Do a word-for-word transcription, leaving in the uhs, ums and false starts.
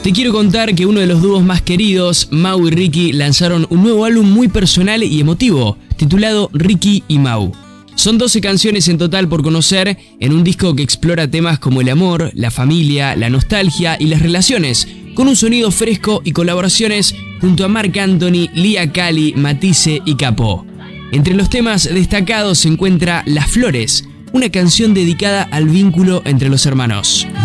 Te quiero contar que uno de los dúos más queridos, Mau y Ricky, lanzaron un nuevo álbum muy personal y emotivo, titulado Ricky y Mau. Son doce canciones en total por conocer, en un disco que explora temas como el amor, la familia, la nostalgia y las relaciones, con un sonido fresco y colaboraciones junto a Marc Anthony, Lia Cali, Matisse y Capó. Entre los temas destacados se encuentra Las Flores, una canción dedicada al vínculo entre los hermanos.